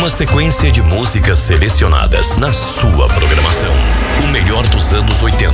Uma sequência de músicas selecionadas na sua programação. O melhor dos anos 80.